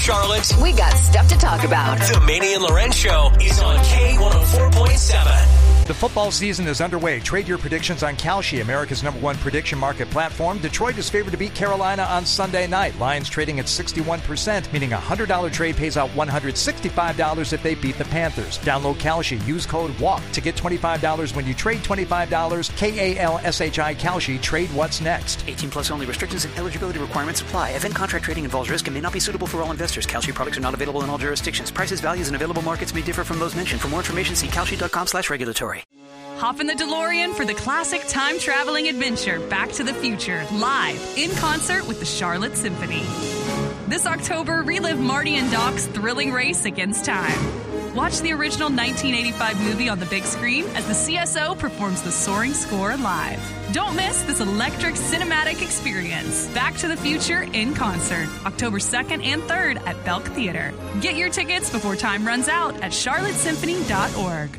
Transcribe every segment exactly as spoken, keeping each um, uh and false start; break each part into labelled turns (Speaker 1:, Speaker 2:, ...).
Speaker 1: Charlotte.
Speaker 2: We got stuff to talk about.
Speaker 1: The Manny and Lorenz Show is on K one oh four point seven.
Speaker 3: The football season is underway. Trade your predictions on Kalshi, America's number one prediction market platform. Detroit is favored to beat Carolina on Sunday night. Lions trading at sixty-one percent, meaning a one hundred dollars trade pays out one hundred sixty-five dollars if they beat the Panthers. Download Kalshi. Use code WALK to get twenty-five dollars when you trade twenty-five dollars. K A L S H I Kalshi. Trade what's next.
Speaker 4: eighteen plus only. Restrictions and eligibility requirements apply. Event contract trading involves risk and may not be suitable for all investors. Kalshi products are not available in all jurisdictions. Prices, values, and available markets may differ from those mentioned. For more information, see kalshi.com slash regulatory.
Speaker 5: Hop in the DeLorean for the classic time-traveling adventure Back to the Future, live in concert with the Charlotte Symphony. This October, relive Marty and Doc's thrilling race against time. Watch the original nineteen eighty-five movie on the big screen as the C S O performs the soaring score live. Don't miss this electric cinematic experience. Back to the Future in concert, October second and third at Belk Theater. Get your tickets before time runs out at charlotte symphony dot org.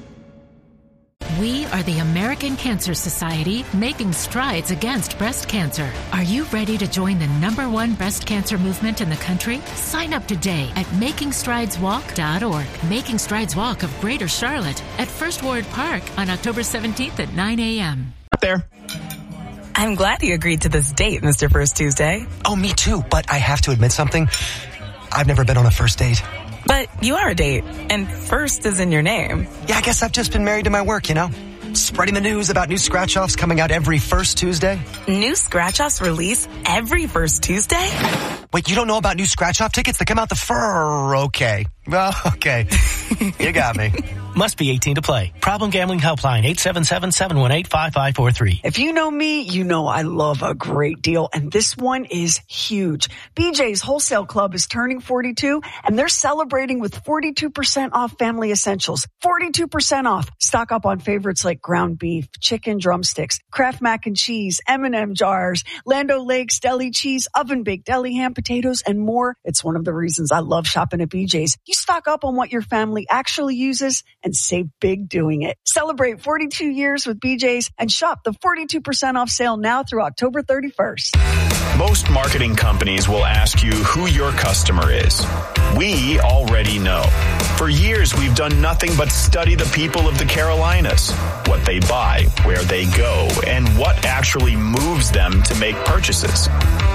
Speaker 6: We are the American Cancer Society, making strides against breast cancer. Are you ready to join the number one breast cancer movement in the country? Sign up today at making strides walk dot org. Making Strides Walk of Greater Charlotte at First Ward Park on October seventeenth at nine a.m.
Speaker 7: Up there.
Speaker 8: I'm glad you agreed to this date, Mister First Tuesday.
Speaker 7: Oh, me too, but I have to admit something. I've never been on a first date.
Speaker 8: But you are a date, and first is in your name.
Speaker 7: Yeah, I guess I've just been married to my work, you know? Spreading the news about new scratch-offs coming out every first Tuesday.
Speaker 8: New scratch-offs release every first Tuesday?
Speaker 7: Wait, you don't know about new scratch-off tickets that come out the fur? Okay. Well, okay. You got me.
Speaker 9: Must be eighteen to play. Problem Gambling Helpline, eight seven seven, seven one eight, five five four three.
Speaker 10: If you know me, you know I love a great deal, and this one is huge. B J's Wholesale Club is turning forty-two, and they're celebrating with forty-two percent off family essentials. forty-two percent off. Stock up on favorites like ground beef, chicken drumsticks, Kraft mac and cheese, M and M jars, Land O'Lakes deli cheese, oven-baked deli ham potatoes, and more. It's one of the reasons I love shopping at B J's. You stock up on what your family actually uses and save big doing it. Celebrate forty-two years with B J's and shop the forty-two percent off sale now through October thirty-first.
Speaker 11: Most marketing companies will ask you who your customer is. We already know. For years, we've done nothing but study the people of the Carolinas, what they buy, where they go, and what actually moves them to make purchases.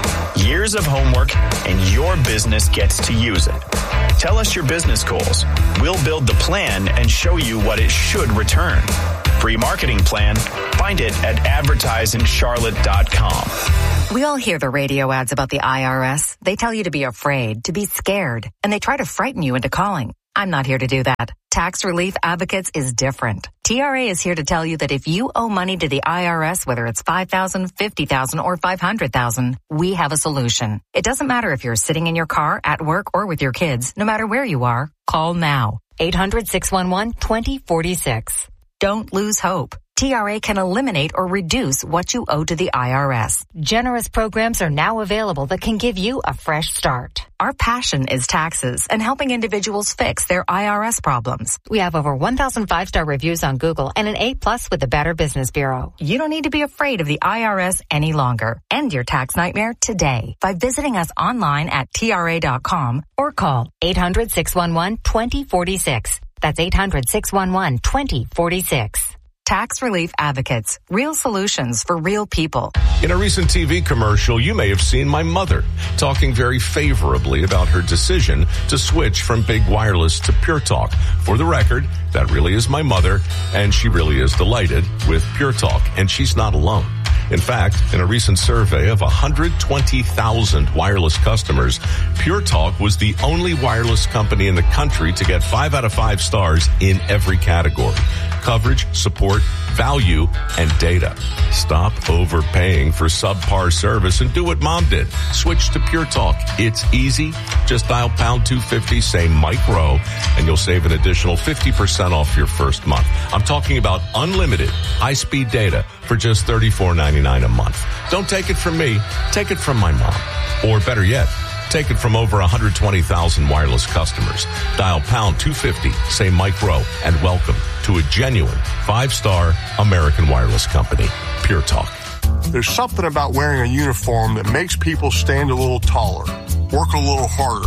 Speaker 11: Years of homework, and your business gets to use it. Tell us your business goals. We'll build the plan and show you what it should return. Free marketing plan. Find it at advertising charlotte dot com.
Speaker 12: We all hear the radio ads about the I R S. They tell you to be afraid, to be scared, and they try to frighten you into calling. I'm not here to do that. Tax Relief Advocates is different. T R A is here to tell you that if you owe money to the I R S, whether it's five thousand dollars, fifty thousand dollars, or five hundred thousand dollars, we have a solution. It doesn't matter if you're sitting in your car, at work, or with your kids. No matter where you are, call now. eight hundred, six one one, two zero four six. Don't lose hope. T R A can eliminate or reduce what you owe to the I R S. Generous programs are now available that can give you a fresh start. Our passion is taxes and helping individuals fix their I R S problems. We have over one thousand five-star reviews on Google and an A plus with the Better Business Bureau. You don't need to be afraid of the I R S any longer. End your tax nightmare today by visiting us online at T R A dot com or call eight hundred, six one one, two zero four six. That's eight hundred, six one one, two zero four six. Tax Relief Advocates. Real solutions for real people.
Speaker 13: In a recent T V commercial, you may have seen my mother talking very favorably about her decision to switch from Big Wireless to Pure Talk. For the record, that really is my mother, and she really is delighted with Pure Talk, and she's not alone. In fact, in a recent survey of one hundred twenty thousand wireless customers, Pure Talk was the only wireless company in the country to get five out of five stars in every category. Coverage, support, value, and data. Stop overpaying for subpar service and do what Mom did. Switch to Pure Talk. It's easy. Just dial pound two fifty, say Mike Rowe, and you'll save an additional fifty percent off your first month. I'm talking about unlimited high-speed data for just thirty-four ninety-nine a month. Don't take it from me. Take it from my mom. Or better yet, take it from over one hundred twenty thousand wireless customers. Dial pound two fifty, say Mike Rowe, and welcome to a genuine five-star American wireless company, Pure Talk.
Speaker 14: There's something about wearing a uniform that makes people stand a little taller, work a little harder,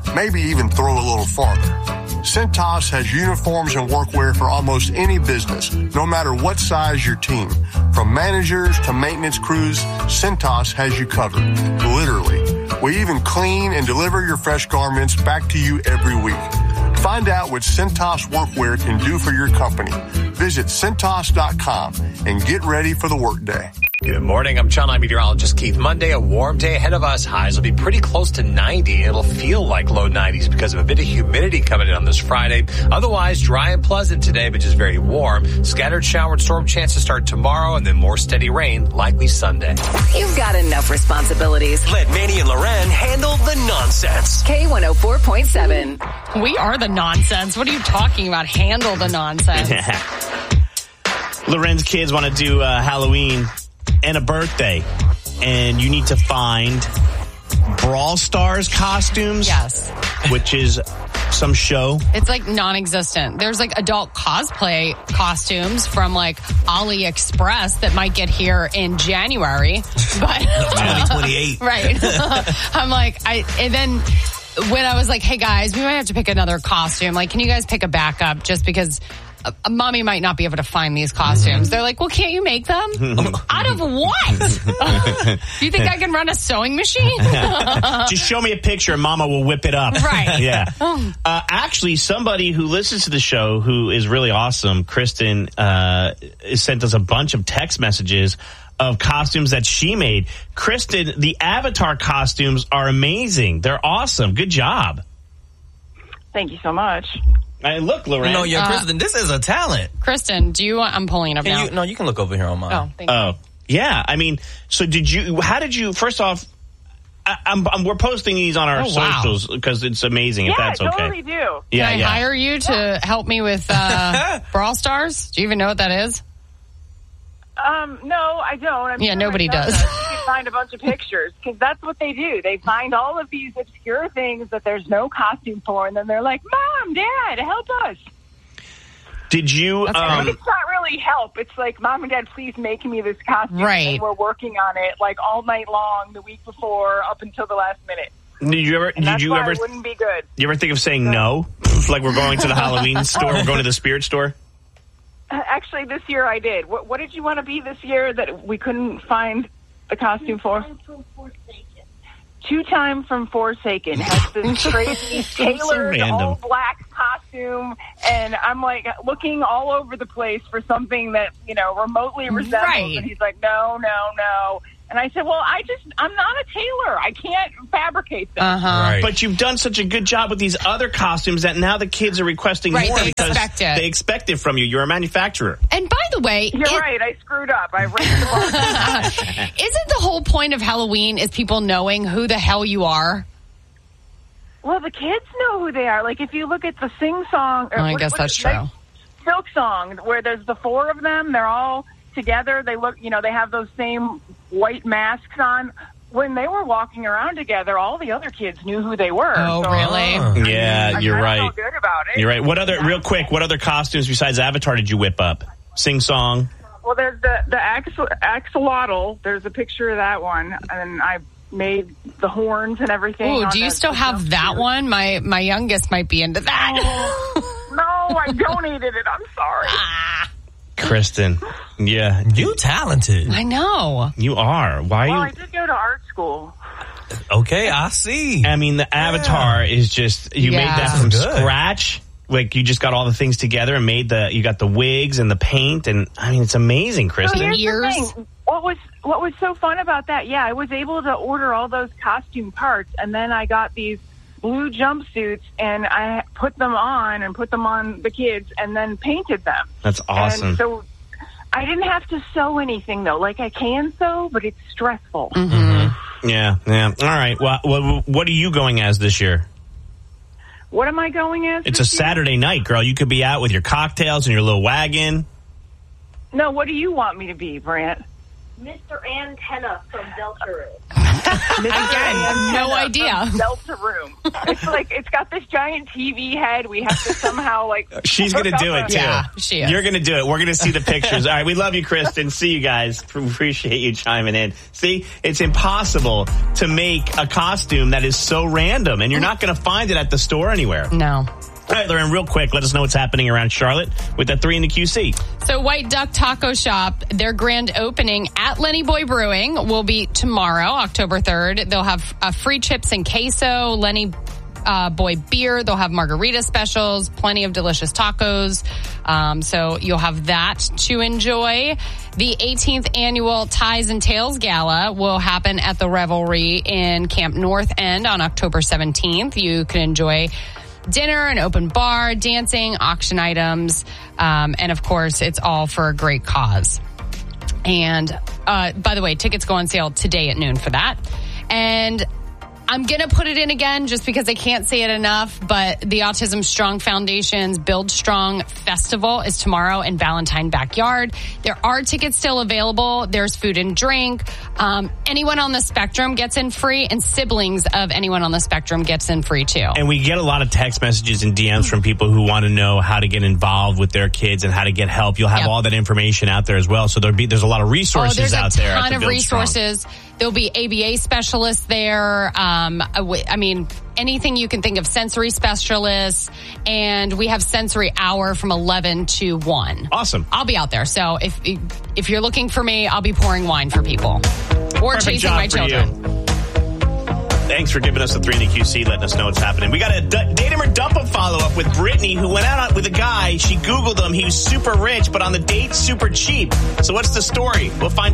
Speaker 14: maybe even throw a little farther. Cintas has uniforms and workwear for almost any business, no matter what size your team. From managers to maintenance crews, Cintas has you covered, literally. We even clean and deliver your fresh garments back to you every week. Find out what Cintas Workwear can do for your company. Visit Cintas dot com and get ready for the workday.
Speaker 1: Good morning. I'm Channel nine meteorologist Keith. Monday, a warm day ahead of us. Highs will be pretty close to ninety. It'll feel like low nineties because of a bit of humidity coming in on this Friday. Otherwise, dry and pleasant today, but just very warm. Scattered shower and storm chances start tomorrow, and then more steady rain, likely Sunday.
Speaker 2: You've got enough responsibilities.
Speaker 1: Let Manny and Loren handle the nonsense.
Speaker 2: K one oh four point seven.
Speaker 5: We are the nonsense. What are you talking about? Handle the nonsense.
Speaker 9: Loren's kids want to do uh, Halloween and a birthday, and you need to find Brawl Stars costumes.
Speaker 5: Yes.
Speaker 9: Which is some show.
Speaker 5: It's like non-existent. There's like adult cosplay costumes from like AliExpress that might get here in January. But
Speaker 15: twenty twenty-eight.
Speaker 5: Right. I'm like, I, and then when I was like, hey guys, we might have to pick another costume. Like, can you guys pick a backup just because uh, mommy might not be able to find these costumes. Mm-hmm. They're like, well, can't you make them? Out of what? Do you think I can run a sewing machine?
Speaker 9: Just show me a picture and mama will whip it up.
Speaker 5: Right.
Speaker 9: Yeah. Uh, actually, somebody who listens to the show who is really awesome, Kristen, uh, sent us a bunch of text messages of costumes that she made. Kristen, the Avatar costumes are amazing. They're awesome. Good job.
Speaker 16: Thank you so much.
Speaker 9: And look, Loren.
Speaker 15: No, yeah,
Speaker 5: Uh,
Speaker 15: Kristen, this is a talent.
Speaker 5: Kristen, do you want, I'm pulling it up
Speaker 15: Can
Speaker 5: now.
Speaker 15: you, no, you can look over here on mine.
Speaker 5: Oh, thank
Speaker 9: Oh, yeah. I mean, so did you, how did you, first off, I, I'm, I'm, we're posting these on our
Speaker 5: Oh, wow.
Speaker 9: socials because it's amazing if
Speaker 16: yeah,
Speaker 9: that's
Speaker 16: I
Speaker 9: okay.
Speaker 16: totally do.
Speaker 9: Yeah,
Speaker 5: Can I
Speaker 9: yeah.
Speaker 5: hire you to help me with uh, Brawl Stars? Do you even know what that is?
Speaker 16: Um, no, I don't. I'm
Speaker 5: Yeah,
Speaker 16: sure
Speaker 5: nobody
Speaker 16: my son
Speaker 5: does.
Speaker 16: You can find a bunch of pictures because that's what they do. They find all of these obscure things that there's no costume for, and then they're like, "Mom, Dad, help us."
Speaker 9: Did you?
Speaker 16: But
Speaker 9: Um,
Speaker 16: it's not really help. It's like, "Mom and Dad, please make me this costume."
Speaker 5: Right.
Speaker 16: And we're working on it like all night long, the week before, up until the last minute.
Speaker 9: did you ever?
Speaker 16: And
Speaker 9: Did
Speaker 16: that's
Speaker 9: you
Speaker 16: why
Speaker 9: ever?
Speaker 16: it wouldn't be good.
Speaker 9: You ever think of saying no? Like we're going to the Halloween store, we're going to the spirit store.
Speaker 16: Actually, this year I did. What, what did you want to be this year that we couldn't find the costume for? Two Time from Forsaken has this crazy tailored
Speaker 9: random.
Speaker 16: all black costume, and I'm like looking all over the place for something that, you know, remotely resembles.
Speaker 5: Right.
Speaker 16: And he's like, no, no, no. And I said, well, I just, I'm not a tailor. I can't fabricate them.
Speaker 5: Uh-huh.
Speaker 15: Right.
Speaker 9: But you've done such a good job with these other costumes that now the kids are requesting
Speaker 5: Right,
Speaker 9: more
Speaker 5: they
Speaker 9: because
Speaker 5: expect it.
Speaker 9: they expect it from you. You're a manufacturer.
Speaker 5: And by the way,
Speaker 16: You're
Speaker 5: it-
Speaker 16: right. I screwed up. I raised the bar.
Speaker 5: isn't the whole point of Halloween is people knowing who the hell you are?
Speaker 16: Well, the kids know who they are. Like, if you look at the Sing Song... Or
Speaker 5: Oh, I
Speaker 16: what-
Speaker 5: guess
Speaker 16: what
Speaker 5: that's
Speaker 16: is it?
Speaker 5: true.
Speaker 16: Silk Song, where there's the four of them. They're all together. They look, you know, they have those same white masks on. When they were walking around together, all the other kids knew who they were.
Speaker 5: Oh,
Speaker 16: So,
Speaker 5: really?
Speaker 9: Yeah,
Speaker 16: I
Speaker 9: you're
Speaker 16: kinda
Speaker 9: right.
Speaker 16: feel good about it.
Speaker 9: You're right. What other, real quick, what other costumes besides Avatar did you whip up? Sing song.
Speaker 16: Well, there's the the axel, axolotl. There's a picture of that one, and I made the horns and everything.
Speaker 5: Ooh,
Speaker 16: on
Speaker 5: do you
Speaker 16: the-
Speaker 5: still
Speaker 16: the
Speaker 5: have that
Speaker 16: jumpsuit.
Speaker 5: one? My my youngest might be into that.
Speaker 16: No, I donated it. I'm sorry.
Speaker 9: Kristen. Yeah.
Speaker 15: You talented.
Speaker 5: I know.
Speaker 9: You are. Why
Speaker 16: Well,
Speaker 9: are
Speaker 16: I
Speaker 9: you?
Speaker 16: did go to art school.
Speaker 15: Okay, I see.
Speaker 9: I mean, the Avatar is just, you
Speaker 5: Yeah.
Speaker 9: made that
Speaker 15: This
Speaker 9: from
Speaker 15: is good.
Speaker 9: scratch. Like, you just got all the things together and made the, you got the wigs and the paint. And, I mean, it's amazing,
Speaker 16: So
Speaker 9: Kristen.
Speaker 16: here's the
Speaker 5: Years.
Speaker 16: thing. What was what was so fun about that? Yeah, I was able to order all those costume parts, and then I got these blue jumpsuits, and I put them on and put them on the kids, and then painted them.
Speaker 9: That's awesome.
Speaker 16: And so I didn't have to sew anything though. Like I can sew, but it's stressful.
Speaker 5: Mm-hmm.
Speaker 9: Yeah, yeah. All right. Well, what, what are you going as this year?
Speaker 16: What am I going as?
Speaker 9: It's a
Speaker 16: this year?
Speaker 9: Saturday night, girl. You could be out with your cocktails and your little wagon.
Speaker 16: No, what do you want me to be, Brant?
Speaker 17: Mister Antenna from Deltarune.
Speaker 16: Again,
Speaker 18: no idea.
Speaker 16: Deltarune. It's like it's got this giant T V head. We have to somehow like.
Speaker 9: She's going to do it, too.
Speaker 18: Yeah, she is.
Speaker 9: You're going to do it. We're going to see the pictures. All right, we love you, Kristen. See you guys. Appreciate you chiming in. See, it's impossible to make a costume that is so random, and you're not going to find it at the store anywhere.
Speaker 18: No.
Speaker 9: All right, Lauren, real quick, let us know what's happening around Charlotte with that three in the Q C.
Speaker 18: So White Duck Taco Shop, their grand opening at Lenny Boy Brewing will be tomorrow, October third. They'll have uh, free chips and queso, Lenny uh, Boy beer. They'll have margarita specials, plenty of delicious tacos. Um, so you'll have that to enjoy. The eighteenth annual Ties and Tails Gala will happen at the Revelry in Camp North End on October seventeenth. You can enjoy dinner, an open bar, dancing, auction items, um, and of course, it's all for a great cause. And uh, by the way, tickets go on sale today at noon for that. And I'm going to put it in again just because I can't say it enough, but the Autism Strong Foundation's Build Strong Festival is tomorrow in Valentine Backyard. There are tickets still available. There's food and drink. Um, anyone on the spectrum gets in free, and siblings of anyone on the spectrum gets in free too.
Speaker 9: And we get a lot of text messages and D Ms from people who want to know how to get involved with their kids and how to get help. You'll have
Speaker 18: Yep.
Speaker 9: all that information out there as well. So there'll be, there's a lot of resources
Speaker 18: oh, there's
Speaker 9: out
Speaker 18: a
Speaker 9: there. at
Speaker 18: ton
Speaker 9: the
Speaker 18: of
Speaker 9: Build
Speaker 18: resources.
Speaker 9: Strong.
Speaker 18: There'll be A B A specialists there. Um, I mean, anything you can think of, sensory specialists, and we have sensory hour from eleven to one.
Speaker 9: Awesome.
Speaker 18: I'll be out there. So if if you're looking for me, I'll be pouring wine for people or
Speaker 9: Perfect
Speaker 18: chasing
Speaker 9: job
Speaker 18: my
Speaker 9: for
Speaker 18: children.
Speaker 9: you. Thanks for giving us the three in the Q C, letting us know what's happening. We got a d- date him or dump him follow-up with Brittany, who went out with a guy. She Googled him. He was super rich, but on the date, super cheap. So what's the story? We'll find